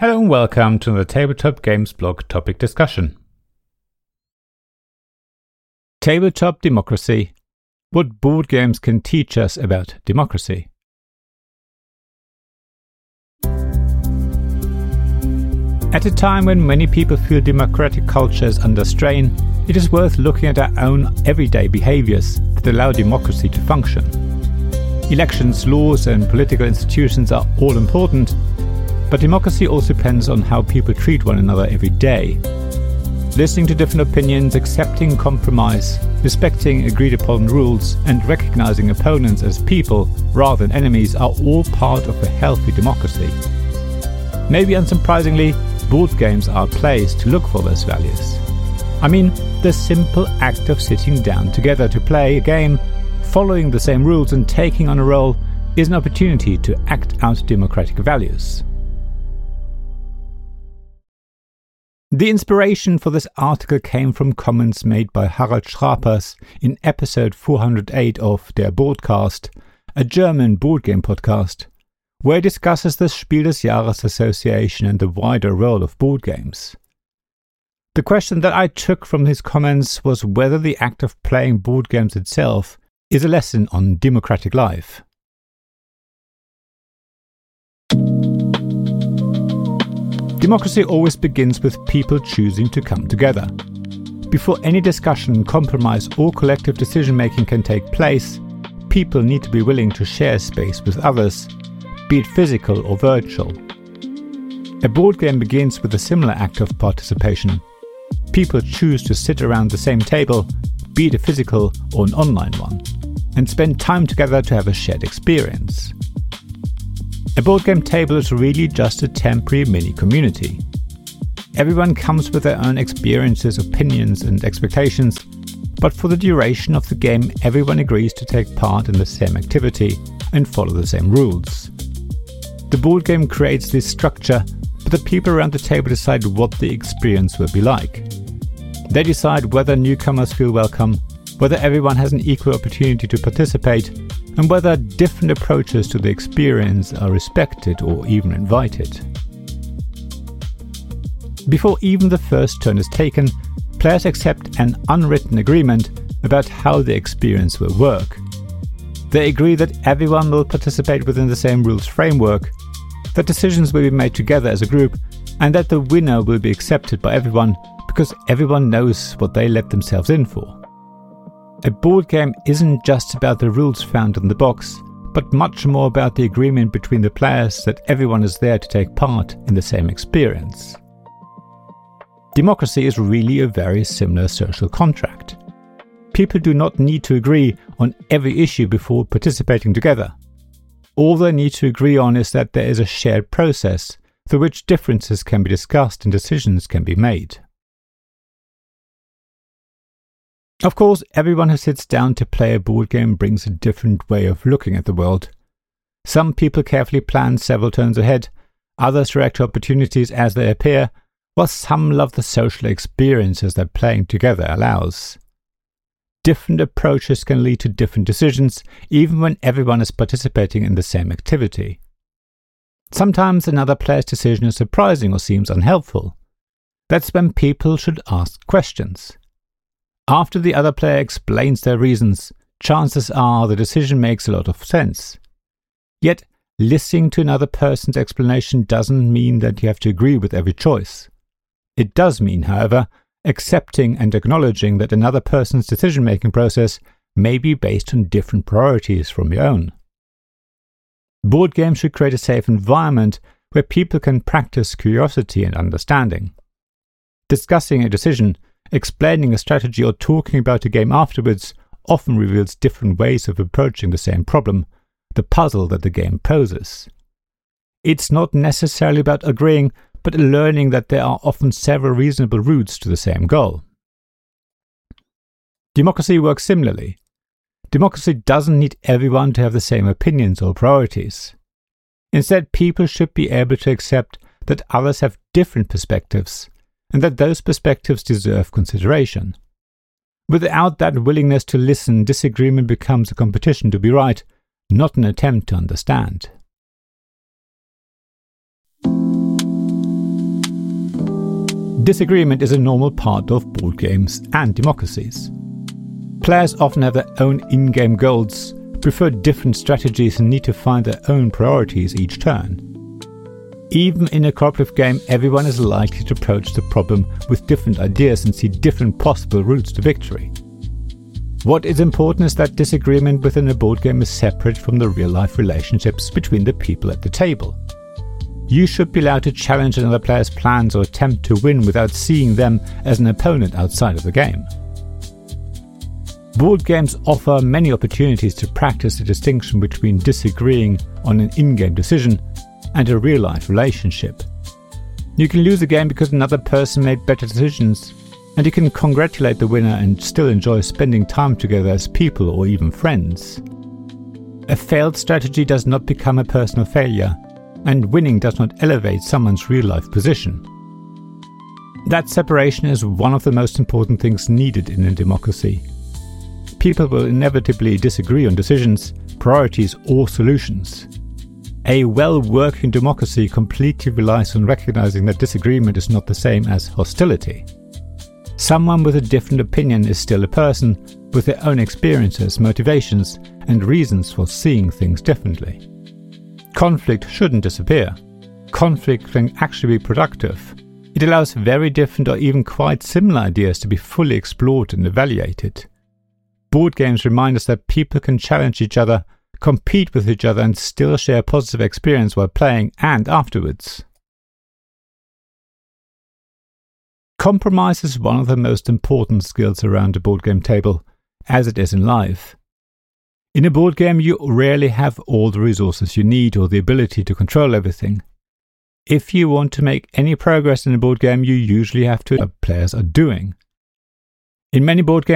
Hello and welcome to the Tabletop Games blog topic discussion. Tabletop democracy. What board games can teach us about democracy. At a time when many people feel democratic culture is under strain, it is worth looking at our own everyday behaviors that allow democracy to function. Elections, laws, and political institutions are all important, but democracy also depends on how people treat one another every day. Listening to different opinions, accepting compromise, respecting agreed upon rules, and recognizing opponents as people rather than enemies are all part of a healthy democracy. Maybe unsurprisingly, board games are a place to look for those values. I mean, the simple act of sitting down together to play a game, following the same rules and taking on a role is an opportunity to act out democratic values. The inspiration for this article came from comments made by Harald Schrapers in episode 408 of Der Boardcast, a German board game podcast, where he discusses the Spiel des Jahres Association and the wider role of board games. The question that I took from his comments was whether the act of playing board games itself is a lesson on democratic life. Democracy always begins with people choosing to come together. Before any discussion, compromise, or collective decision-making can take place, people need to be willing to share space with others, be it physical or virtual. A board game begins with a similar act of participation. People choose to sit around the same table, be it a physical or an online one, and spend time together to have a shared experience. A board game table is really just a temporary mini-community. Everyone comes with their own experiences, opinions and expectations, but for the duration of the game everyone agrees to take part in the same activity and follow the same rules. The board game creates this structure, but the people around the table decide what the experience will be like. They decide whether newcomers feel welcome, whether everyone has an equal opportunity to participate, and whether different approaches to the experience are respected or even invited. Before even the first turn is taken, players accept an unwritten agreement about how the experience will work. They agree that everyone will participate within the same rules framework, that decisions will be made together as a group, and that the winner will be accepted by everyone because everyone knows what they let themselves in for. A board game isn't just about the rules found in the box, but much more about the agreement between the players that everyone is there to take part in the same experience. Democracy is really a very similar social contract. People do not need to agree on every issue before participating together. All they need to agree on is that there is a shared process through which differences can be discussed and decisions can be made. Of course, everyone who sits down to play a board game brings a different way of looking at the world. Some people carefully plan several turns ahead, others react to opportunities as they appear, while some love the social experiences that playing together allows. Different approaches can lead to different decisions, even when everyone is participating in the same activity. Sometimes another player's decision is surprising or seems unhelpful. That's when people should ask questions. After the other player explains their reasons, chances are the decision makes a lot of sense. Yet, listening to another person's explanation doesn't mean that you have to agree with every choice. It does mean, however, accepting and acknowledging that another person's decision-making process may be based on different priorities from your own. Board games should create a safe environment where people can practice curiosity and understanding. Discussing a decision, explaining a strategy or talking about a game afterwards often reveals different ways of approaching the same problem, the puzzle that the game poses. It's not necessarily about agreeing, but learning that there are often several reasonable routes to the same goal. Democracy works similarly. Democracy doesn't need everyone to have the same opinions or priorities. Instead, people should be able to accept that others have different perspectives, and that those perspectives deserve consideration. Without that willingness to listen, disagreement becomes a competition to be right, not an attempt to understand. Disagreement is a normal part of board games and democracies. Players often have their own in-game goals, prefer different strategies and need to find their own priorities each turn. Even in a cooperative game, everyone is likely to approach the problem with different ideas and see different possible routes to victory. What is important is that disagreement within a board game is separate from the real-life relationships between the people at the table. You should be allowed to challenge another player's plans or attempt to win without seeing them as an opponent outside of the game. Board games offer many opportunities to practice the distinction between disagreeing on an in-game decision and a real-life relationship. You can lose a game because another person made better decisions, and you can congratulate the winner and still enjoy spending time together as people or even friends. A failed strategy does not become a personal failure, and winning does not elevate someone's real-life position. That separation is one of the most important things needed in a democracy. People will inevitably disagree on decisions, priorities, or solutions. A well-working democracy completely relies on recognizing that disagreement is not the same as hostility. Someone with a different opinion is still a person with their own experiences, motivations, and reasons for seeing things differently. Conflict shouldn't disappear. Conflict can actually be productive. It allows very different or even quite similar ideas to be fully explored and evaluated. Board games remind us that people can challenge each other, compete with each other, and still share a positive experience while playing and afterwards. Compromise is one of the most important skills around a board game table, as it is in life. In a board game, you rarely have all the resources you need or the ability to control everything. If you want to make any progress in a board game, you usually have to know what players are doing. In many board games,